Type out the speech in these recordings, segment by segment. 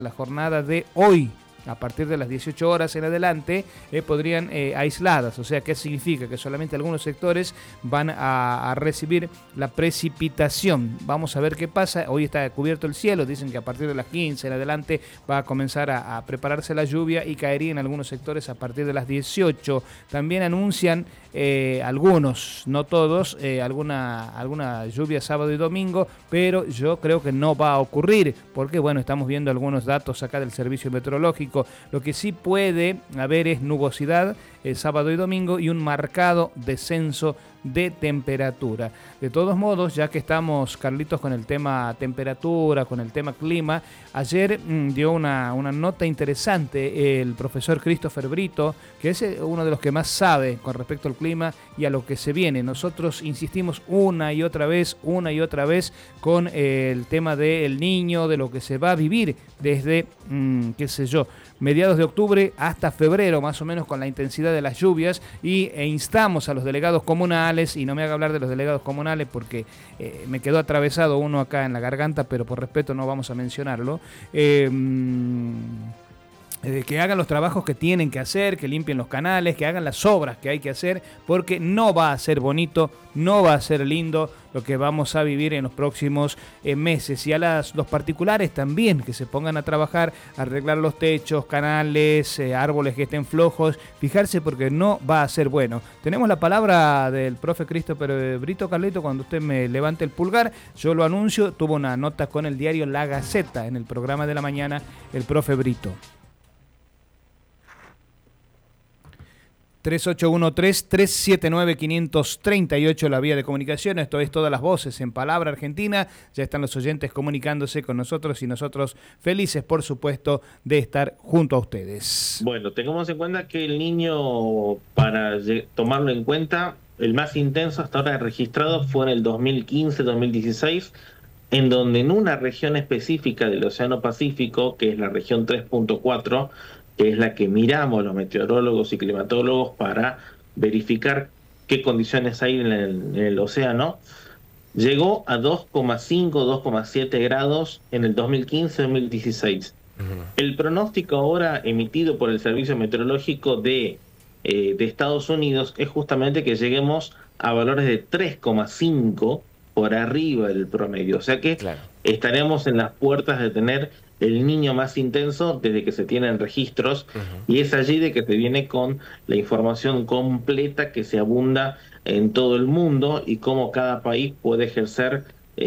la jornada de hoy. A partir de las 18 horas en adelante podrían aisladas, o sea, ¿qué significa? Que solamente algunos sectores van a recibir la precipitación. Vamos a ver qué pasa. Hoy está cubierto el cielo, dicen que a partir de las 15 en adelante va a comenzar a prepararse la lluvia y caería en algunos sectores a partir de las 18. También anuncian algunos, no todos, alguna lluvia sábado y domingo, pero yo creo que no va a ocurrir, porque bueno, estamos viendo algunos datos acá del servicio meteorológico. Lo que sí puede haber es nubosidad sábado y domingo y un marcado descenso de temperatura. De todos modos, ya que estamos, Carlitos, con el tema temperatura, con el tema clima, ayer dio una nota interesante el profesor Christopher Brito, que es uno de los que más sabe con respecto al clima y a lo que se viene. Nosotros insistimos una y otra vez con el tema del Niño, de lo que se va a vivir desde, mediados de octubre hasta febrero, más o menos, con la intensidad de las lluvias, e instamos a los delegados comunales, y no me haga hablar de los delegados comunales porque me quedó atravesado uno acá en la garganta, pero por respeto no vamos a mencionarlo, que hagan los trabajos que tienen que hacer, que limpien los canales, que hagan las obras que hay que hacer, porque no va a ser bonito, no va a ser lindo lo que vamos a vivir en los próximos meses. Y a los particulares también, que se pongan a trabajar, a arreglar los techos, canales, árboles que estén flojos, fijarse porque no va a ser bueno. Tenemos la palabra del profe Christopher Brito. Carlito, cuando usted me levante el pulgar, yo lo anuncio. Tuvo una nota con el diario La Gaceta en el programa de la mañana, el profe Brito. 3813-379-538 la vía de comunicación. Esto es Todas las Voces en Palabra Argentina. Ya están los oyentes comunicándose con nosotros y nosotros felices, por supuesto, de estar junto a ustedes. Bueno, tengamos en cuenta que el Niño, para tomarlo en cuenta, el más intenso hasta ahora registrado fue en el 2015-2016, en donde en una región específica del Océano Pacífico, que es la región 3.4, que es la que miramos los meteorólogos y climatólogos para verificar qué condiciones hay en el océano, llegó a 2,5, 2,7 grados en el 2015-2016. El pronóstico ahora emitido por el Servicio Meteorológico de Estados Unidos es justamente que lleguemos a valores de 3,5 por arriba del promedio. O sea que estaremos en las puertas de tener el Niño más intenso desde que se tienen registros, y es allí de que te viene con la información completa que se abunda en todo el mundo y cómo cada país puede ejercer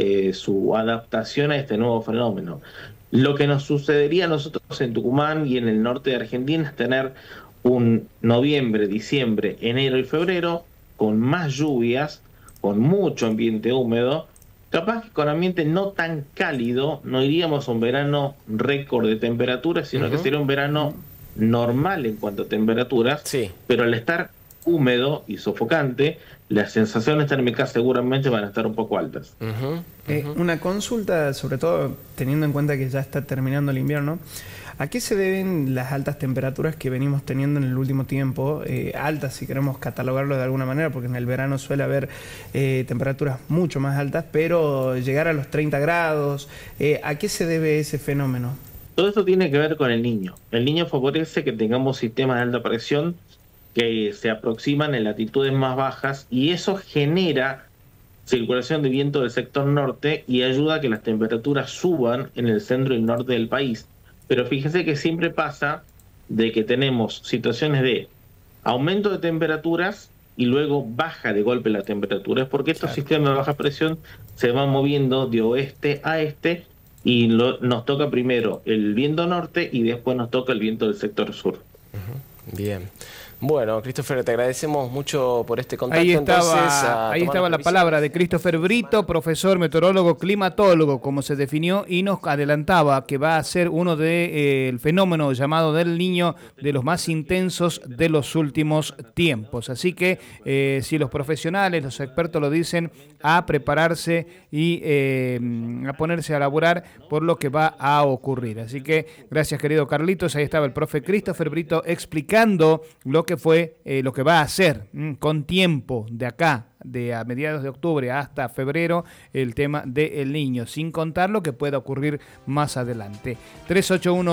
su adaptación a este nuevo fenómeno. Lo que nos sucedería a nosotros en Tucumán y en el norte de Argentina es tener un noviembre, diciembre, enero y febrero con más lluvias, con mucho ambiente húmedo. Capaz que con ambiente no tan cálido no iríamos a un verano récord de temperaturas, sino que sería un verano normal en cuanto a temperaturas, pero al estar húmedo y sofocante, las sensaciones térmicas seguramente van a estar un poco altas. Una consulta, sobre todo teniendo en cuenta que ya está terminando el invierno, ¿a qué se deben las altas temperaturas que venimos teniendo en el último tiempo? Altas, si queremos catalogarlo de alguna manera, porque en el verano suele haber temperaturas mucho más altas, pero llegar a los 30 grados, ¿a qué se debe ese fenómeno? Todo esto tiene que ver con el Niño. El Niño favorece que tengamos sistemas de alta presión que se aproximan en latitudes más bajas, y eso genera circulación de viento del sector norte y ayuda a que las temperaturas suban en el centro y el norte del país. Pero fíjese que siempre pasa de que tenemos situaciones de aumento de temperaturas y luego baja de golpe la temperatura. Es porque estos sistemas de baja presión se van moviendo de oeste a este, y nos toca primero el viento norte y después nos toca el viento del sector sur. Bien. Bueno, Christopher, te agradecemos mucho por este contacto. Ahí estaba la palabra de Christopher Brito, profesor, meteorólogo, climatólogo, como se definió, y nos adelantaba que va a ser uno de el fenómeno llamado del Niño, de los más intensos de los últimos tiempos. Así que si los profesionales, los expertos lo dicen, a prepararse y a ponerse a laburar por lo que va a ocurrir. Así que gracias, querido Carlitos. Ahí estaba el profe Christopher Brito explicando lo que fue, lo que va a hacer con tiempo de acá de a mediados de octubre hasta febrero el tema del Niño, sin contar lo que pueda ocurrir más adelante. 381